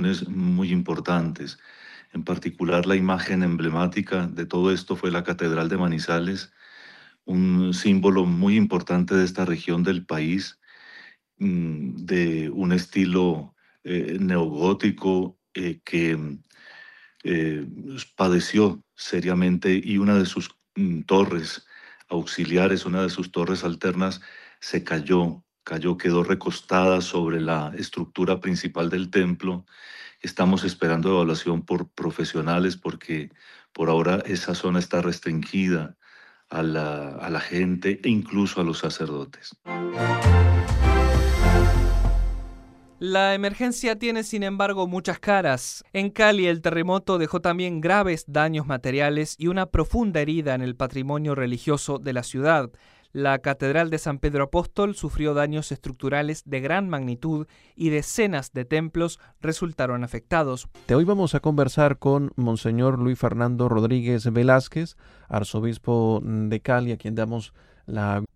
afectaciones muy importantes. En particular, la imagen emblemática de todo esto fue la Catedral de Manizales, un símbolo muy importante de esta región del país, de un estilo neogótico que padeció seriamente, y una de sus torres auxiliares, una de sus torres alternas, se cayó, quedó recostada sobre la estructura principal del templo. Estamos esperando evaluación por profesionales porque por ahora esa zona está restringida a la gente e incluso a los sacerdotes. La emergencia tiene, sin embargo, muchas caras. En Cali, el terremoto dejó también graves daños materiales y una profunda herida en el patrimonio religioso de la ciudad. La Catedral de San Pedro Apóstol sufrió daños estructurales de gran magnitud y decenas de templos resultaron afectados. De hoy vamos a conversar con Monseñor Luis Fernando Rodríguez Velázquez, arzobispo de Cali, a quien damos la